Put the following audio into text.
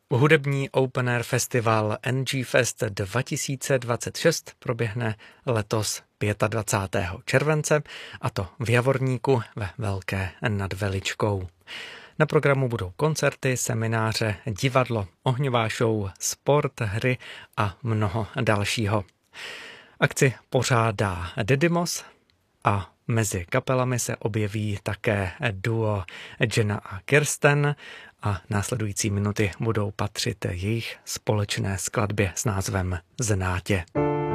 Hudební Open Air festival NG Fest 2026 proběhne letos 25. července, a to v Javorníku ve Velké nad Veličkou. Na programu budou koncerty, semináře, divadlo, ohňová show, sport, hry a mnoho dalšího. Akci pořádá Didymos a mezi kapelami se objeví také duo Jenna a Kirsten a následující minuty budou patřit jejich společné skladbě s názvem Znátě.